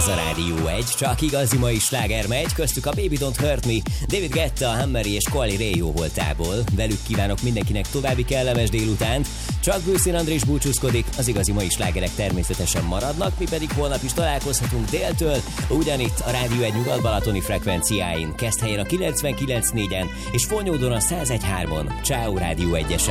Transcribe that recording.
Ez a Rádió 1, csak igazi mai sláger megy, köztük a Baby Don't Hurt Me, David Guetta, Hammeri és Coily Ray jó voltából. Velük kívánok mindenkinek további kellemes délutánt. Csak Bőszín Andrés búcsúzkodik, az igazi mai slágerek természetesen maradnak, mi pedig holnap is találkozhatunk déltől, ugyanitt a Rádió 1 nyugat-balatoni frekvenciáin, Keszthelyen a 99.4-en és Fonyódon a 101.3-on. Ciao Rádió 1-esek!